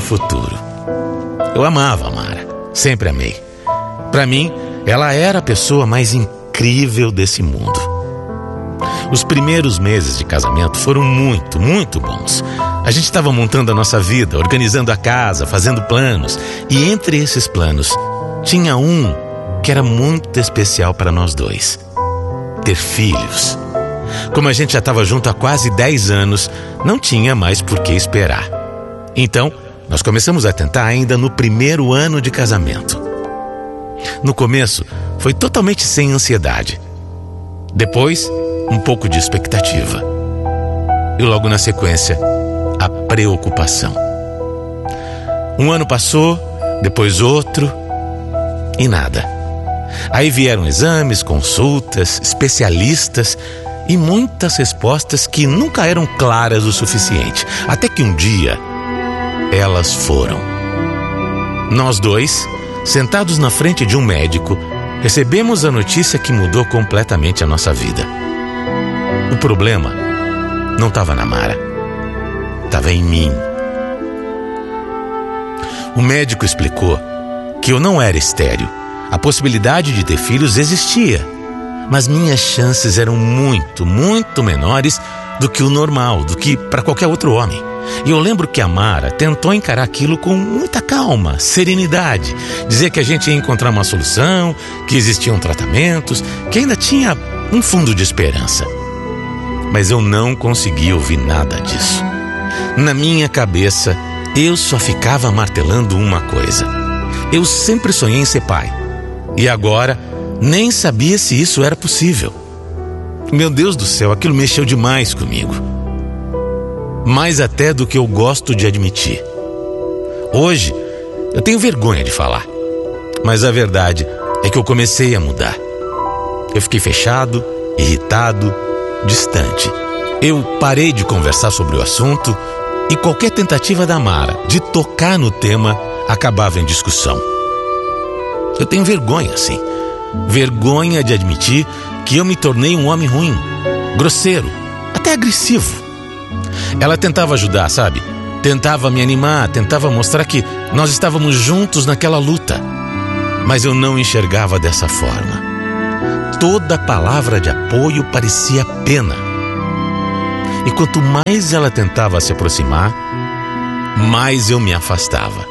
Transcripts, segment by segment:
futuro. Eu amava a Mara, sempre amei. Para mim, ela era a pessoa mais incrível desse mundo. Os primeiros meses de casamento foram muito, muito bons. A gente estava montando a nossa vida, organizando a casa, fazendo planos. E entre esses planos, tinha um que era muito especial para nós dois: ter filhos. Como a gente já estava junto há quase 10 anos, não tinha mais por que esperar. Então, nós começamos a tentar ainda no primeiro ano de casamento. No começo, foi totalmente sem ansiedade. Depois, um pouco de expectativa. E logo na sequência, a preocupação. Um ano passou, depois outro, e nada. Aí vieram exames, consultas, especialistas e muitas respostas que nunca eram claras o suficiente. Até que um dia, elas foram. Nós dois, sentados na frente de um médico, recebemos a notícia que mudou completamente a nossa vida. O problema não estava na Mara, estava em mim. O médico explicou que eu não era estéril. A possibilidade de ter filhos existia, mas minhas chances eram muito, muito menores do que o normal, do que para qualquer outro homem. E eu lembro que a Mara tentou encarar aquilo com muita calma, serenidade, dizer que a gente ia encontrar uma solução, que existiam tratamentos, que ainda tinha um fundo de esperança. Mas eu não conseguia ouvir nada disso. Na minha cabeça, eu só ficava martelando uma coisa: eu sempre sonhei em ser pai. E agora, nem sabia se isso era possível. Meu Deus do céu, aquilo mexeu demais comigo. Mais até do que eu gosto de admitir. Hoje, eu tenho vergonha de falar. Mas a verdade é que eu comecei a mudar. Eu fiquei fechado, irritado, distante. Eu parei de conversar sobre o assunto e qualquer tentativa da Mara de tocar no tema acabava em discussão. Eu tenho vergonha, sim. Vergonha de admitir que eu me tornei um homem ruim, grosseiro, até agressivo. Ela tentava ajudar, sabe? Tentava me animar, tentava mostrar que nós estávamos juntos naquela luta. Mas eu não enxergava dessa forma. Toda palavra de apoio parecia pena. E quanto mais ela tentava se aproximar, mais eu me afastava.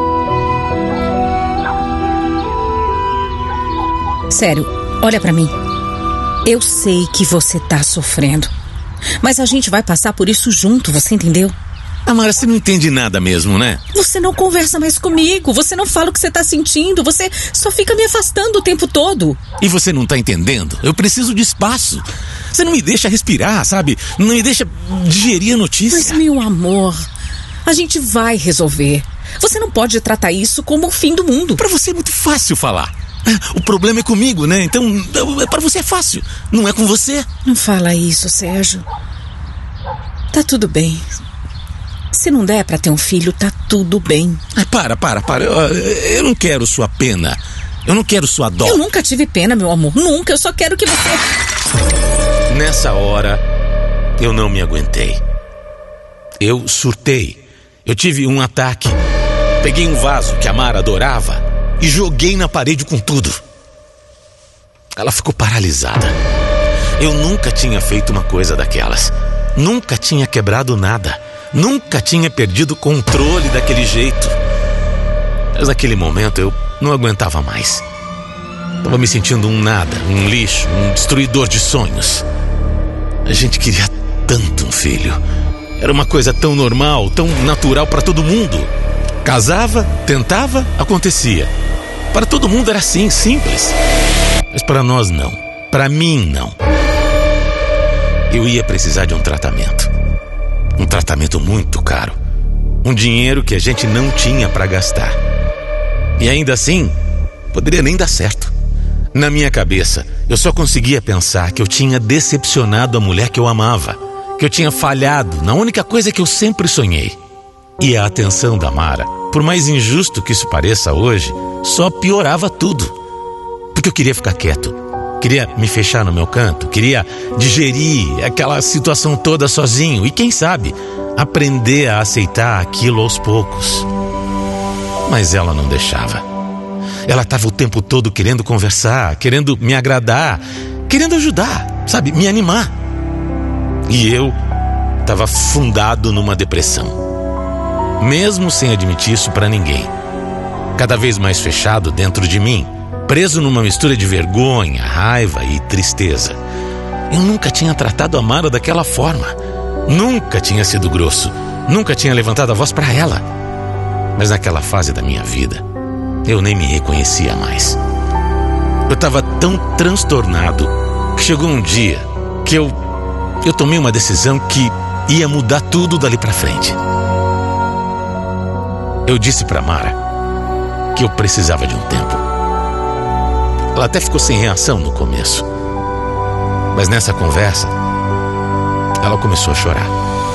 Sério, olha pra mim. Eu sei que você tá sofrendo, mas a gente vai passar por isso junto, você entendeu? Mara, você não entende nada mesmo, né? Você não conversa mais comigo, você não fala o que você tá sentindo, você só fica me afastando o tempo todo. E você não tá entendendo? Eu preciso de espaço. Você não me deixa respirar, sabe? Não me deixa digerir a notícia. Mas, meu amor, a gente vai resolver. Você não pode tratar isso como o fim do mundo. Pra você é muito fácil falar. O problema é comigo, né? Então, pra você é fácil. Não é com você. Não fala isso, Sérgio. Tá tudo bem. Se não der pra ter um filho, tá tudo bem. Para. Eu não quero sua pena. Eu não quero sua dó. Eu nunca tive pena, meu amor. Nunca. Eu só quero que você... Nessa hora, eu não me aguentei. Eu surtei. Eu tive um ataque. Peguei um vaso que a Mara adorava e joguei na parede com tudo. Ela ficou paralisada. Eu nunca tinha feito uma coisa daquelas. Nunca tinha quebrado nada. Nunca tinha perdido o controle daquele jeito. Mas naquele momento eu não aguentava mais. Estava me sentindo um nada, um lixo, um destruidor de sonhos. A gente queria tanto um filho. Era uma coisa tão normal, tão natural para todo mundo. Casava, tentava, acontecia. Para todo mundo era assim, simples. Mas para nós não. Para mim não. Eu ia precisar de um tratamento. Um tratamento muito caro. Um dinheiro que a gente não tinha para gastar. E ainda assim, poderia nem dar certo. Na minha cabeça, eu só conseguia pensar que eu tinha decepcionado a mulher que eu amava. Que eu tinha falhado na única coisa que eu sempre sonhei. E a atenção da Mara, por mais injusto que isso pareça hoje, só piorava tudo. Porque eu queria ficar quieto. Queria me fechar no meu canto. Queria digerir aquela situação toda sozinho. E quem sabe, aprender a aceitar aquilo aos poucos. Mas ela não deixava. Ela estava o tempo todo querendo conversar, querendo me agradar, querendo ajudar, sabe, me animar. E eu estava afundado numa depressão, mesmo sem admitir isso para ninguém. Cada vez mais fechado dentro de mim, preso numa mistura de vergonha, raiva e tristeza. Eu nunca tinha tratado a Mara daquela forma. Nunca tinha sido grosso. Nunca tinha levantado a voz para ela. Mas naquela fase da minha vida, eu nem me reconhecia mais. Eu estava tão transtornado que chegou um dia que eu tomei uma decisão que ia mudar tudo dali para frente. Eu disse para Mara que eu precisava de um tempo. Ela até ficou sem reação no começo. Mas nessa conversa, ela começou a chorar.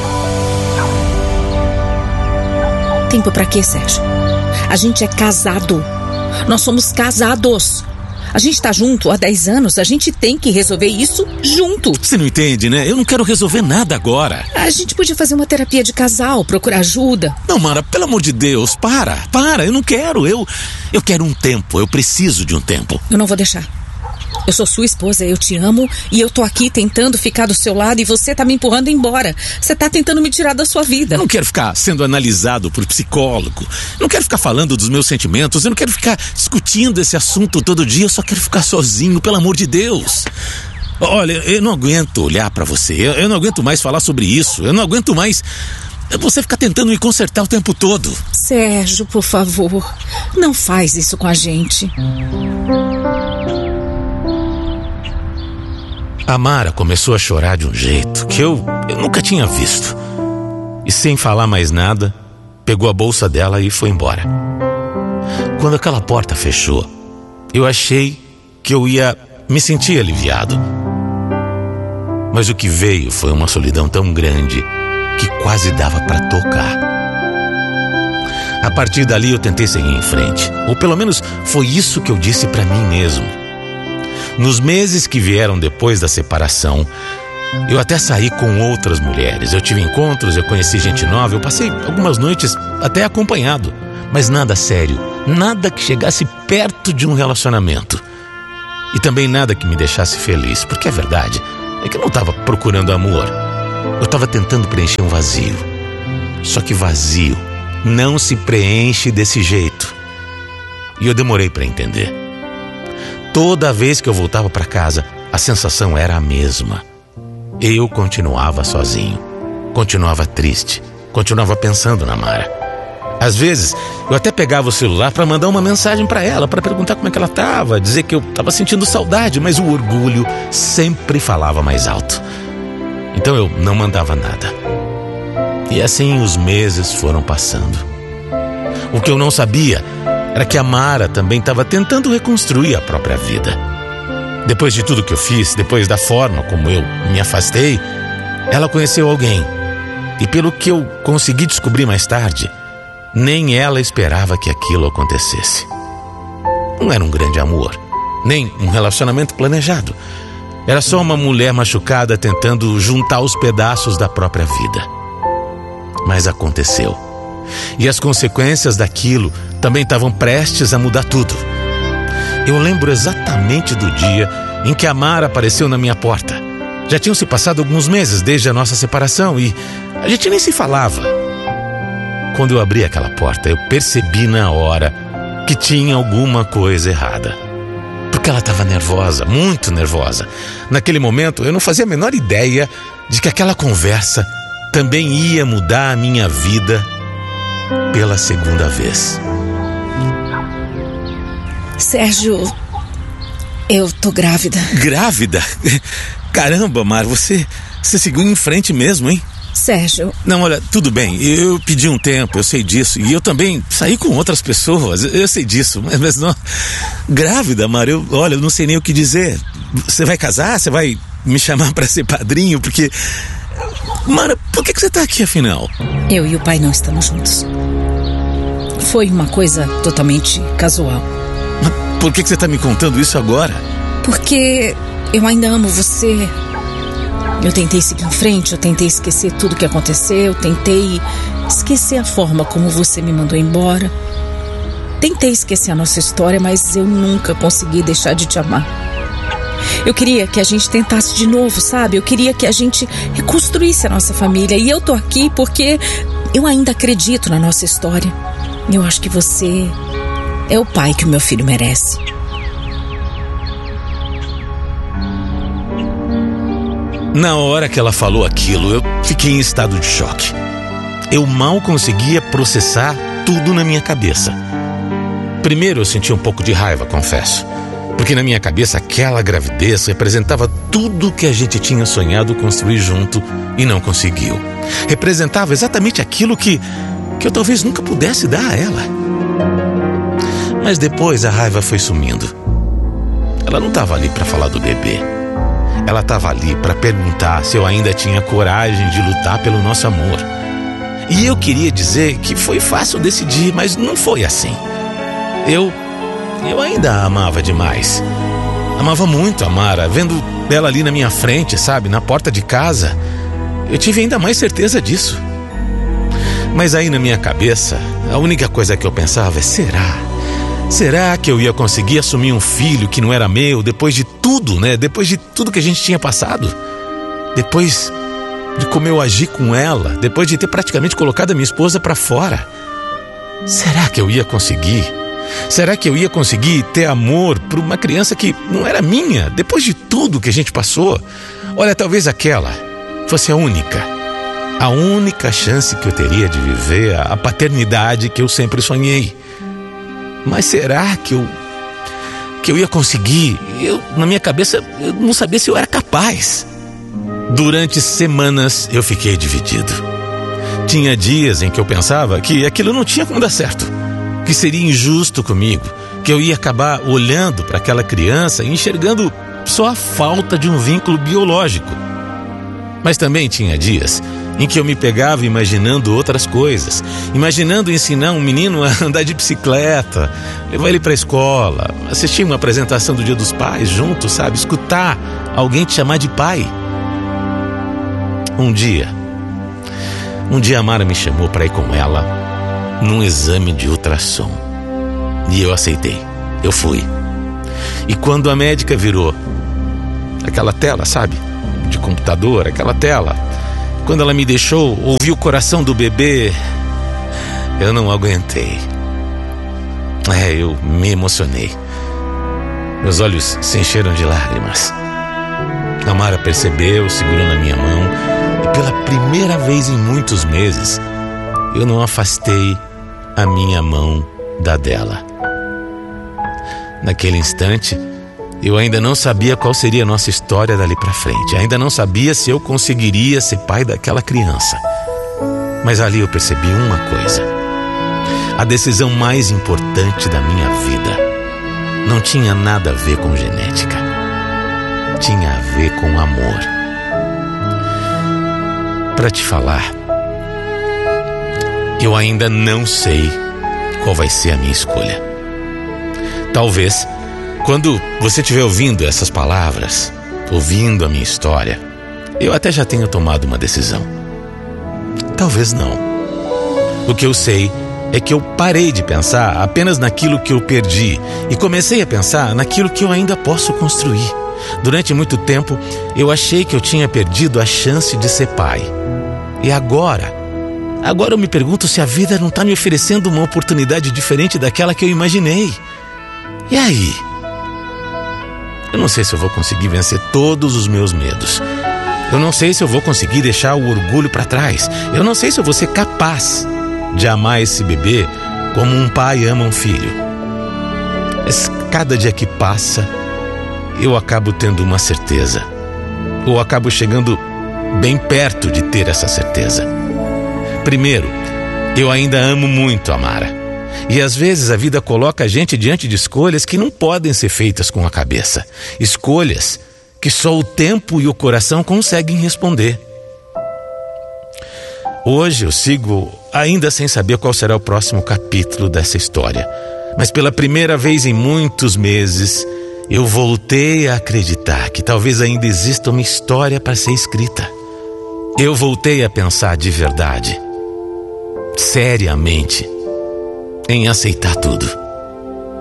Tempo pra quê, Sérgio? A gente é casado. Nós somos casados. A gente tá junto há 10 anos. A gente tem que resolver isso junto. Você não entende, né? Eu não quero resolver nada agora. A gente podia fazer uma terapia de casal, procurar ajuda. Não, Mara, pelo amor de Deus, para. Eu não quero. Eu quero um tempo. Eu preciso de um tempo. Eu não vou deixar. Eu sou sua esposa, eu te amo e eu tô aqui tentando ficar do seu lado e você tá me empurrando embora. Você tá tentando me tirar da sua vida. Eu não quero ficar sendo analisado por psicólogo. Eu não quero ficar falando dos meus sentimentos. Eu não quero ficar discutindo esse assunto todo dia. Eu só quero ficar sozinho, pelo amor de Deus. Olha, eu não aguento olhar pra você. Eu não aguento mais falar sobre isso. Eu não aguento mais você ficar tentando me consertar o tempo todo. Sérgio, por favor, não faz isso com a gente. A Mara começou a chorar de um jeito que eu nunca tinha visto. E sem falar mais nada, pegou a bolsa dela e foi embora. Quando aquela porta fechou, eu achei que eu ia me sentir aliviado. Mas o que veio foi uma solidão tão grande que quase dava para tocar. A partir dali eu tentei seguir em frente. Ou pelo menos foi isso que eu disse para mim mesmo. Nos meses que vieram depois da separação, eu até saí com outras mulheres. Eu tive encontros, eu conheci gente nova, eu passei algumas noites até acompanhado. Mas nada sério, nada que chegasse perto de um relacionamento. E também nada que me deixasse feliz, porque a verdade é que eu não estava procurando amor. Eu estava tentando preencher um vazio. Só que vazio não se preenche desse jeito. E eu demorei para entender. Toda vez que eu voltava para casa, a sensação era a mesma. Eu continuava sozinho, continuava triste, continuava pensando na Mara. Às vezes, eu até pegava o celular para mandar uma mensagem para ela, para perguntar como é que ela estava, dizer que eu estava sentindo saudade, mas o orgulho sempre falava mais alto. Então eu não mandava nada. E assim os meses foram passando. O que eu não sabia era que a Mara também estava tentando reconstruir a própria vida. Depois de tudo que eu fiz, depois da forma como eu me afastei, ela conheceu alguém. E pelo que eu consegui descobrir mais tarde, nem ela esperava que aquilo acontecesse. Não era um grande amor, nem um relacionamento planejado. Era só uma mulher machucada tentando juntar os pedaços da própria vida. Mas aconteceu. E as consequências daquilo também estavam prestes a mudar tudo. Eu lembro exatamente do dia em que a Mara apareceu na minha porta. Já tinham se passado alguns meses desde a nossa separação e a gente nem se falava. Quando eu abri aquela porta, eu percebi na hora que tinha alguma coisa errada. Porque ela estava nervosa, muito nervosa. Naquele momento, eu não fazia a menor ideia de que aquela conversa também ia mudar a minha vida pela segunda vez. Sérgio, eu tô grávida. Grávida? Caramba, Mar, você seguiu em frente mesmo, hein? Sérgio... Não, olha, tudo bem, eu pedi um tempo, eu sei disso. E eu também saí com outras pessoas, eu sei disso. Mas não... Grávida, Mar, eu não sei nem o que dizer. Você vai casar? Você vai me chamar pra ser padrinho? Porque... Mara, por que você tá aqui, afinal? Eu e o pai não estamos juntos. Foi uma coisa totalmente casual. Mas por que você tá me contando isso agora? Porque eu ainda amo você. Eu tentei seguir em frente, eu tentei esquecer tudo que aconteceu, eu tentei esquecer a forma como você me mandou embora. tentei esquecer a nossa história, mas eu nunca consegui deixar de te amar. Eu queria que a gente tentasse de novo, sabe? Eu queria que a gente reconstruísse a nossa família. E eu tô aqui porque eu ainda acredito na nossa história. Eu acho que você é o pai que o meu filho merece. Na hora que ela falou aquilo, eu fiquei em estado de choque. Eu mal conseguia processar tudo na minha cabeça. Primeiro eu senti um pouco de raiva, confesso. Porque na minha cabeça aquela gravidez representava tudo que a gente tinha sonhado construir junto e não conseguiu. Representava exatamente aquilo que eu talvez nunca pudesse dar a ela. Mas depois a raiva foi sumindo. Ela não estava ali para falar do bebê. Ela estava ali para perguntar se eu ainda tinha coragem de lutar pelo nosso amor. E eu queria dizer que foi fácil decidir, mas não foi assim. Eu ainda a amava demais. Amava muito a Mara, vendo ela ali na minha frente, sabe, na porta de casa. Eu tive ainda mais certeza disso. Mas aí na minha cabeça, a única coisa que eu pensava é: será que eu ia conseguir assumir um filho que não era meu depois de tudo, né? Depois de tudo que a gente tinha passado? Depois de como eu agi com ela, depois de ter praticamente colocado a minha esposa pra fora. Será que eu ia conseguir? Será que eu ia conseguir ter amor por uma criança que não era minha, depois de tudo que a gente passou? Olha, talvez aquela fosse a única chance que eu teria de viver a paternidade que eu sempre sonhei. Mas será que eu ia conseguir? Na minha cabeça, eu não sabia se eu era capaz. Durante semanas eu fiquei dividido. Tinha dias em que eu pensava que aquilo não tinha como dar certo, que seria injusto comigo, que eu ia acabar olhando para aquela criança e enxergando só a falta de um vínculo biológico. Mas também tinha dias em que eu me pegava imaginando outras coisas, imaginando ensinar um menino a andar de bicicleta, levar ele para a escola, assistir uma apresentação do Dia dos Pais junto, sabe? Escutar alguém te chamar de pai. Um dia a Mara me chamou para ir com ela num exame de ultrassom. E eu aceitei. Eu fui. E quando a médica virou aquela tela, sabe? De computador, aquela tela. Quando ela me deixou ouvir o coração do bebê, eu não aguentei. Eu me emocionei. Meus olhos se encheram de lágrimas. A Mara percebeu, segurou na minha mão. E pela primeira vez em muitos meses, eu não afastei a minha mão da dela. Naquele instante, eu ainda não sabia qual seria a nossa história dali pra frente. Ainda não sabia se eu conseguiria ser pai daquela criança. Mas ali eu percebi uma coisa: a decisão mais importante da minha vida não tinha nada a ver com genética. Tinha a ver com amor. Pra te falar, eu ainda não sei qual vai ser a minha escolha. Talvez, quando você estiver ouvindo essas palavras, ouvindo a minha história, eu até já tenha tomado uma decisão. Talvez não. O que eu sei é que eu parei de pensar apenas naquilo que eu perdi e comecei a pensar naquilo que eu ainda posso construir. Durante muito tempo, eu achei que eu tinha perdido a chance de ser pai. E agora eu me pergunto se a vida não está me oferecendo uma oportunidade diferente daquela que eu imaginei. E aí? Eu não sei se eu vou conseguir vencer todos os meus medos. Eu não sei se eu vou conseguir deixar o orgulho para trás. Eu não sei se eu vou ser capaz de amar esse bebê como um pai ama um filho. Mas cada dia que passa, eu acabo tendo uma certeza. Eu acabo chegando bem perto de ter essa certeza. Primeiro, eu ainda amo muito a Mara. E às vezes a vida coloca a gente diante de escolhas que não podem ser feitas com a cabeça. Escolhas que só o tempo e o coração conseguem responder. Hoje eu sigo ainda sem saber qual será o próximo capítulo dessa história. Mas pela primeira vez em muitos meses, eu voltei a acreditar que talvez ainda exista uma história para ser escrita. Eu voltei a pensar de verdade, seriamente, em aceitar tudo.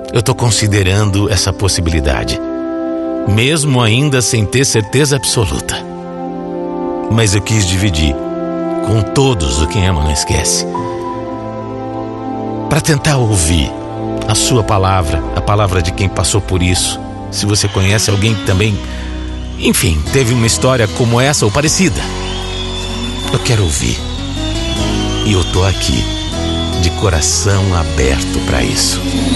Eu tô considerando essa possibilidade, mesmo ainda sem ter certeza absoluta. Mas eu quis dividir com todos o Quem Ama Não Esquece, para tentar ouvir a sua palavra, a palavra de quem passou por isso. Se você conhece alguém que também, enfim, teve uma história como essa ou parecida, eu quero ouvir. E eu tô aqui, de coração aberto para isso.